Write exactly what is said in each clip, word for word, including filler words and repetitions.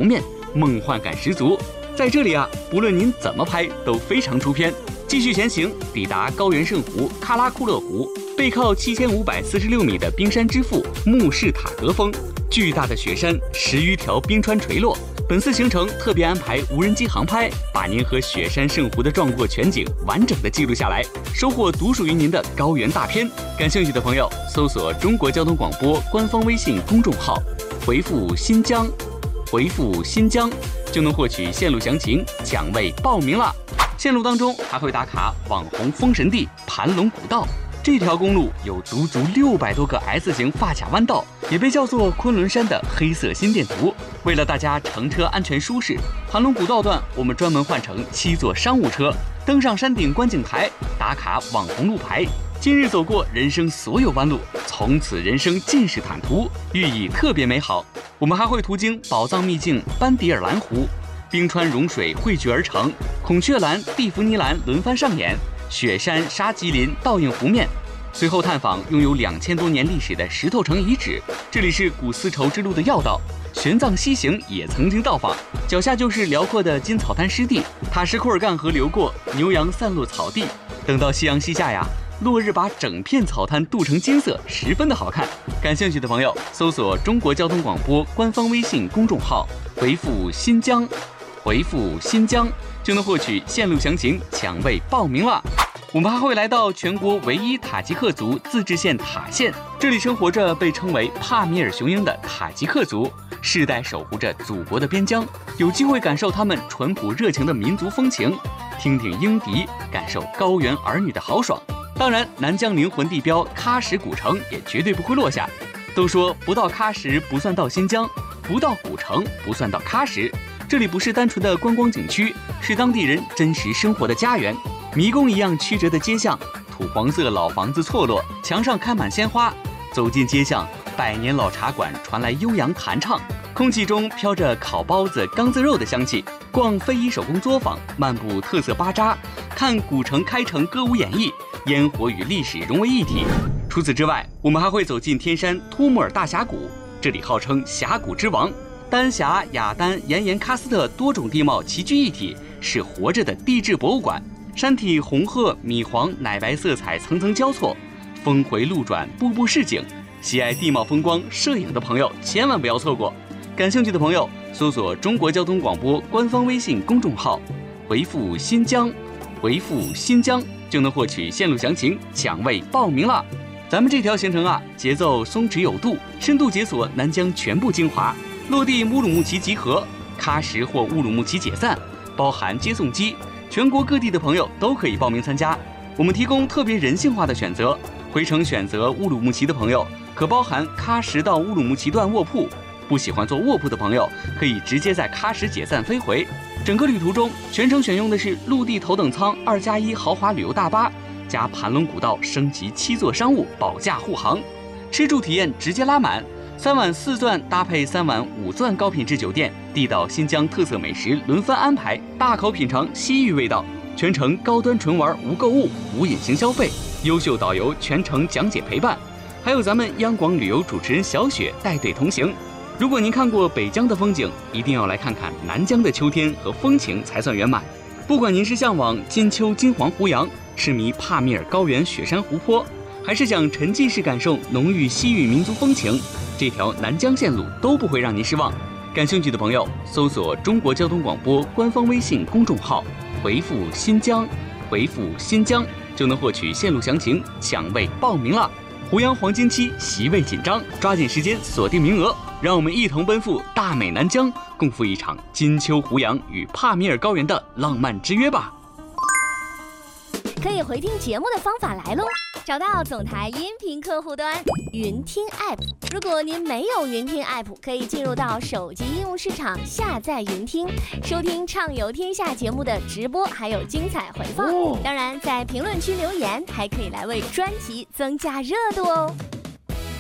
面，梦幻感十足。在这里啊，不论您怎么拍都非常出片。继续前行，抵达高原圣湖喀拉库勒湖，背靠七千五百四十六米的冰山之父穆士塔格峰，巨大的雪山，十余条冰川垂落。本次行程特别安排无人机航拍，把您和雪山圣湖的壮阔全景完整的记录下来，收获独属于您的高原大片。感兴趣的朋友，搜索中国交通广播官方微信公众号，回复新疆，回复新疆就能获取线路详情，抢位报名了。线路当中还会打卡网红封神地盘龙古道。这条公路有足足六百多个 S 型发卡弯道，也被叫做昆仑山的黑色心电图。为了大家乘车安全舒适，盘龙古道段我们专门换成七座商务车，登上山顶观景台，打卡网红路牌。今日走过人生所有弯路，从此人生尽是坦途，寓意特别美好。我们还会途经宝藏秘境班迪尔兰湖，冰川融水汇聚而成，孔雀蓝、蒂芙尼蓝轮番上演，雪山、沙棘林倒映湖面。随后探访拥有两千多年历史的石头城遗址，这里是古丝绸之路的要道。玄奘西行也曾经到访，脚下就是辽阔的金草滩湿地，塔什库尔干河流过，牛羊散落草地。等到夕阳西下呀，落日把整片草滩镀成金色，十分的好看。感兴趣的朋友，搜索中国交通广播官方微信公众号，回复新疆，回复新疆就能获取线路详情，抢位报名了。我们还会来到全国唯一塔吉克族自治县塔县，这里生活着被称为帕米尔雄鹰的塔吉克族，世代守护着祖国的边疆，有机会感受他们淳朴热情的民族风情，听听鹰笛，感受高原儿女的豪爽。当然，南疆灵魂地标喀什古城也绝对不会落下。都说不到喀什不算到新疆，不到古城不算到喀什。这里不是单纯的观光景区，是当地人真实生活的家园。迷宫一样曲折的街巷，土黄色老房子错落，墙上开满鲜花。走进街巷，百年老茶馆传来悠扬弹唱，空气中飘着烤包子、缸子肉的香气。逛非遗手工作坊，漫步特色巴扎，看古城开城歌舞演绎，烟火与历史融为一体。除此之外，我们还会走进天山突木尔大峡谷，这里号称峡谷之王，丹霞、雅丹、岩盐喀斯特多种地貌齐聚一体，是活着的地质博物馆。山体红褐、米黄、奶白色彩层层交错，峰回路转，步步是景。喜爱地貌风光摄影的朋友千万不要错过。感兴趣的朋友，搜索中国交通广播官方微信公众号，回复新疆，回复新疆就能获取线路详情，抢位报名了。咱们这条行程啊，节奏松弛有度，深度解锁南疆全部精华。落地乌鲁木齐集合，喀什或乌鲁木齐解散，包含接送机。全国各地的朋友都可以报名参加，我们提供特别人性化的选择。回程选择乌鲁木齐的朋友，可包含喀什到乌鲁木齐段卧铺；不喜欢坐卧铺的朋友，可以直接在喀什解散飞回。整个旅途中，全程选用的是陆地头等舱二加一豪华旅游大巴，加盘龙古道升级七座商务保驾护航，吃住体验直接拉满。三晚四钻搭配三晚五钻高品质酒店，地道新疆特色美食轮番安排，大口品尝西域味道。全程高端纯玩，无购物，无隐形消费，优秀导游全程讲解陪伴，还有咱们央广旅游主持人小雪带队同行。如果您看过北疆的风景，一定要来看看南疆的秋天和风情才算圆满。不管您是向往金秋金黄胡杨，痴迷帕米尔高原雪山湖泊，还是想沉浸式感受浓郁西域民族风情，这条南疆线路都不会让您失望。感兴趣的朋友，搜索中国交通广播官方微信公众号，回复新疆，回复新疆就能获取线路详情，抢位报名了。胡杨黄金期席位紧张，抓紧时间锁定名额，让我们一同奔赴大美南疆，共赴一场金秋胡杨与帕米尔高原的浪漫之约吧。 可以回听节目的方法来喽，找到总台音频客户端云听 App。 如果您没有云听 App， 可以进入到手机应用市场下载云听，收听畅游天下节目的直播还有精彩回放、哦、当然在评论区留言还可以来为专辑增加热度哦。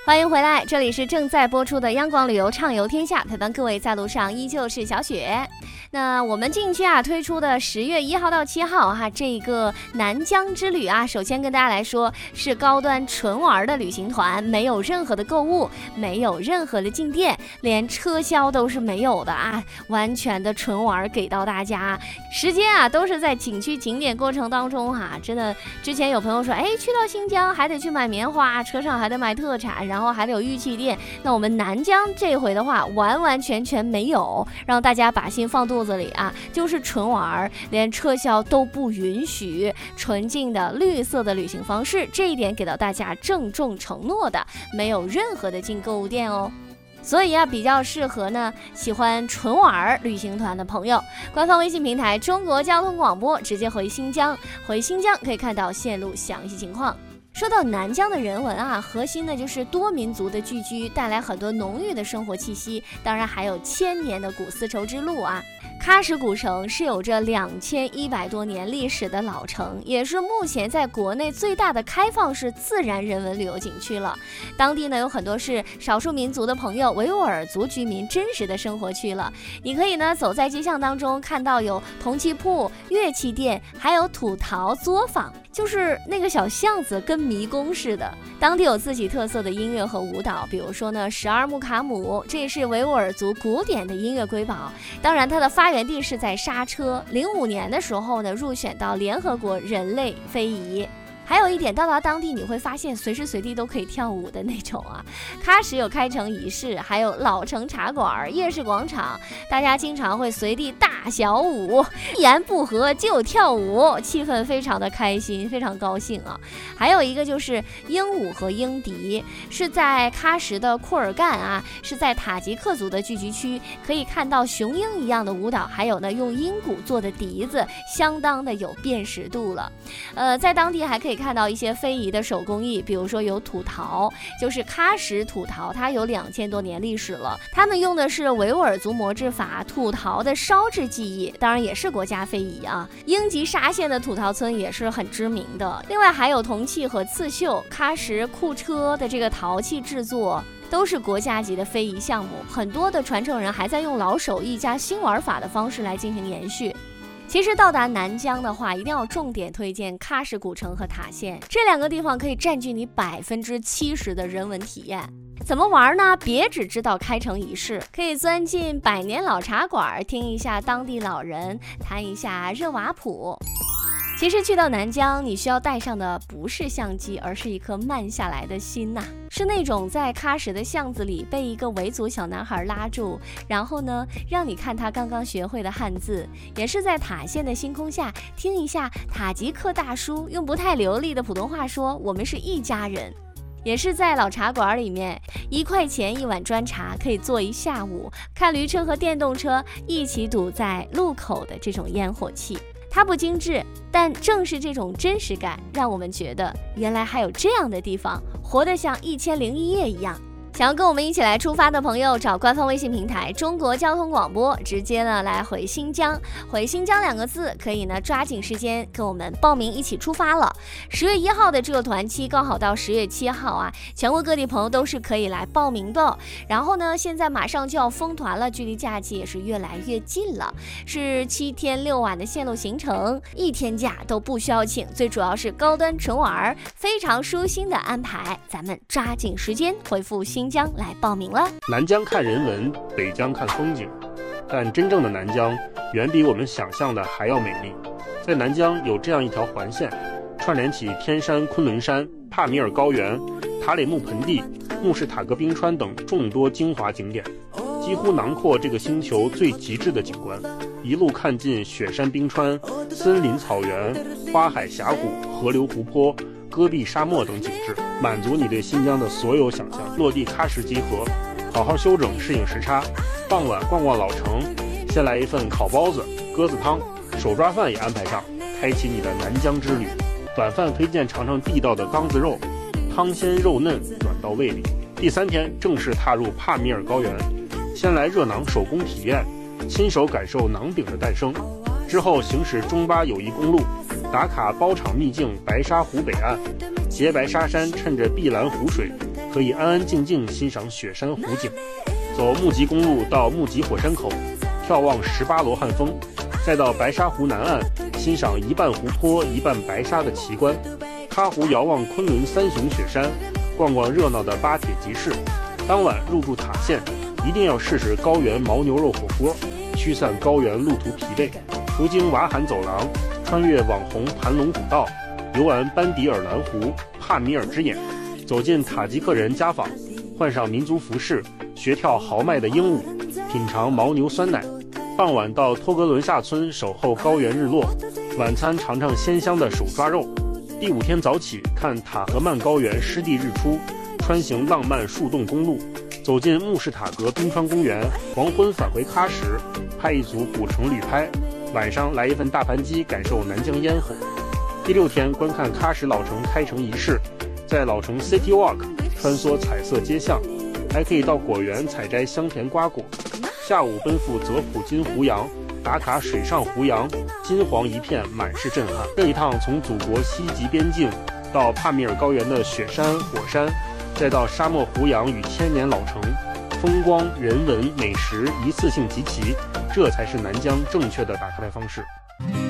欢迎回来，这里是正在播出的央广旅游畅游天下，陪伴各位在路上依旧是小雪。那我们近期啊推出的十月一号到七号哈、啊、这个南疆之旅啊，首先跟大家来说是高端纯玩的旅行团，没有任何的购物，没有任何的进店，连车厢都是没有的啊，完全的纯玩给到大家。时间啊都是在景区景点过程当中哈、啊，真的之前有朋友说，哎，去到新疆还得去买棉花，车上还得买特产，然后还得有玉器店。那我们南疆这回的话，完完全全没有，让大家把心放肚子里啊，就是纯玩，连车厢都不允许，纯净的绿色的旅行方式，这一点给到大家郑重承诺的，没有任何的进购物店哦。所以啊，比较适合呢喜欢纯玩旅行团的朋友。官方微信平台中国交通广播，直接回新疆，回新疆可以看到线路详细情况。说到南疆的人文啊，核心呢就是多民族的聚居，带来很多浓郁的生活气息，当然还有千年的古丝绸之路啊。喀什古城是有着两千一百多年历史的老城，也是目前在国内最大的开放式自然人文旅游景区了。当地呢有很多是少数民族的朋友、维吾尔族居民真实的生活区了。你可以呢走在街巷当中，看到有铜器铺、乐器店，还有土陶作坊，就是那个小巷子跟迷宫似的。当地有自己特色的音乐和舞蹈，比如说呢十二木卡姆，这是维吾尔族古典的音乐瑰宝。当然它的发源地是在刹车，零五年的时候呢入选到联合国人类非遗。还有一点，到达当地你会发现随时随地都可以跳舞的那种啊。喀什有开城仪式，还有老城茶馆、夜市广场，大家经常会随地大小舞，一言不合就跳舞，气氛非常的开心，非常高兴啊。还有一个就是鹰舞和鹰笛，是在喀什的库尔干啊，是在塔吉克族的聚居区，可以看到雄鹰一样的舞蹈，还有呢用鹰骨做的笛子，相当的有辨识度了。呃，在当地还可以看到一些非遗的手工艺，比如说有土陶，就是喀什土陶，它有两千多年历史了。他们用的是维吾尔族模制法土陶的烧制技艺，当然也是国家非遗啊。英吉沙县的土陶村也是很知名的。另外还有铜器和刺绣，喀什库车的这个陶器制作都是国家级的非遗项目，很多的传承人还在用老手艺加新玩法的方式来进行延续。其实到达南疆的话，一定要重点推荐喀什古城和塔县，这两个地方可以占据你百分之七十的人文体验。怎么玩呢？别只知道开城仪式，可以钻进百年老茶馆，听一下当地老人弹一下热瓦普。其实去到南疆，你需要带上的不是相机，而是一颗慢下来的心呐、啊，是那种在喀什的巷子里被一个维族小男孩拉住，然后呢，让你看他刚刚学会的汉字，也是在塔县的星空下听一下塔吉克大叔用不太流利的普通话说我们是一家人。也是在老茶馆里面，一块钱一碗砖茶，可以坐一下午，看驴车和电动车一起堵在路口的这种烟火气。它不精致，但正是这种真实感，让我们觉得原来还有这样的地方，活得像一千零一夜一样。想要跟我们一起来出发的朋友，找官方微信平台中国交通广播，直接呢来回新疆，回新疆两个字，可以呢抓紧时间跟我们报名一起出发了。十月一号的这个团期刚好到十月七号啊，全国各地朋友都是可以来报名的。然后呢，现在马上就要封团了，距离假期也是越来越近了，是七天六晚的线路行程，一天假都不需要请，最主要是高端纯玩，非常舒心的安排，咱们抓紧时间回复新疆来报名了。 南疆看人文，北疆看风景，但真正的南疆远比我们想象的还要美丽。在南疆有这样一条环线，串联起天山、昆仑山、帕米尔高原、塔里木盆地、慕士塔格冰川等众多精华景点，几乎囊括这个星球最极致的景观，一路看尽雪山冰川、森林草原、花海峡谷、河流湖泊、戈壁沙漠等景致，满足你对新疆的所有想象。落地喀什集合，好好休整适应时差，傍晚逛逛老城，先来一份烤包子、鸽子汤，手抓饭也安排上，开启你的南疆之旅。晚饭推荐尝尝地道的缸子肉，汤鲜肉嫩，软到胃里。第三天正式踏入帕米尔高原，先来热馕手工体验，亲手感受馕饼的诞生。之后行驶中巴友谊公路，打卡包场秘境白沙湖北岸，洁白沙山趁着碧蓝湖水， 可以安安静静欣赏雪山湖景。走木吉公路到木吉火山口，眺望十八罗汉峰，再到白沙湖南岸欣赏一半湖泊一半白沙的奇观。喀湖遥望昆仑三雄雪山，逛逛热闹的巴铁集市。当晚入住塔县，一定要试试高原牦牛肉火锅，驱散高原路途疲惫。途经瓦罕走廊，穿越网红盘龙古道，游玩班迪尔蓝湖、帕米尔之眼，走进塔吉克人家访，换上民族服饰，学跳豪迈的鹰舞，品尝牦牛酸奶。傍晚到托格伦下村守候高原日落，晚餐尝尝鲜香的手抓肉。第五天早起看塔格曼高原湿地日出，穿行浪漫树洞公路，走进穆士塔格冰川公园，黄昏返回喀什，拍一组古城旅拍，晚上来一份大盘鸡，感受南疆烟火。第六天观看喀什老城开城仪式，在老城 City Walk 穿梭彩色街巷，还可以到果园采摘香甜瓜果。下午奔赴泽普金湖洋，打卡水上湖洋，金黄一片，满是震撼。这一趟从祖国西极边境到帕米尔高原的雪山火山，再到沙漠湖洋与千年老城，风光、人文、美食一次性集齐，这才是南疆正确的打开来方式。